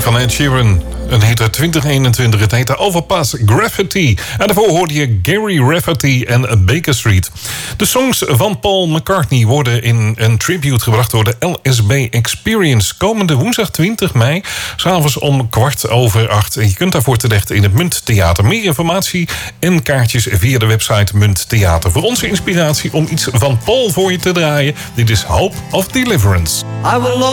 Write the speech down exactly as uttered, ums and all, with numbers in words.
van Ed Sheeran. Een hit uit twintig eenentwintig. Het heette Overpass Graffiti. En daarvoor hoorde je Gary Rafferty en Baker Street. De songs van Paul McCartney worden in een tribute gebracht door de L S B Experience. Komende woensdag twintig mei, 's avonds om kwart over acht. En je kunt daarvoor terecht in het Munttheater. Meer informatie en kaartjes via de website Munttheater. Voor onze inspiratie om iets van Paul voor je te draaien. Dit is Hope of Deliverance. I will